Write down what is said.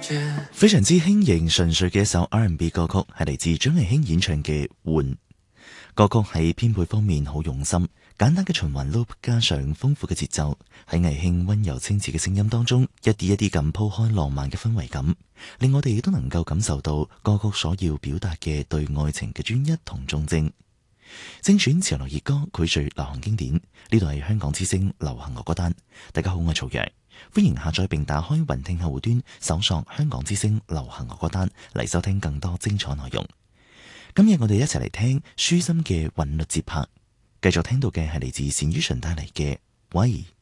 非常之輕盈純粹嘅一首 R&B 歌曲，係嚟自張藝興演唱嘅《換》。歌曲喺編配方面好用心，簡單嘅循環 loop 加上豐富嘅節奏，喺藝興溫柔清澈嘅聲音當中，一啲一啲咁鋪開浪漫嘅氛圍感，令我哋亦都能夠感受到歌曲所要表達嘅對愛情嘅專一同忠貞。精選潮流熱歌，膾炙流行經典。呢度係香港之聲流行樂歌單。大家好，我係曹陽，歡迎下載並打開雲聽客戶端，搜索香港之聲流行樂歌單嚟收聽更多精彩內容。今日我哋一齊嚟聽舒心嘅韻律節拍，繼續聽到嘅係嚟自單於純帶嚟嘅喂。